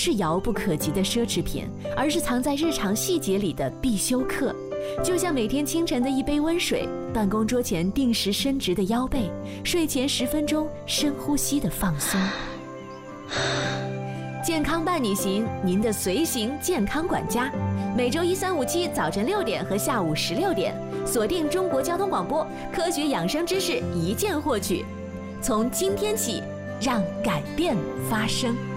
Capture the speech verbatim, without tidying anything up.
是遥不可及的奢侈品，而是藏在日常细节里的必修课。就像每天清晨的一杯温水，办公桌前定时伸直的腰背，睡前十分钟深呼吸的放松。健康伴你行，您的随行健康管家。每周一、三、五、七早晨六点和下午十六点，锁定中国交通广播，科学养生知识一键获取。从今天起，让改变发生。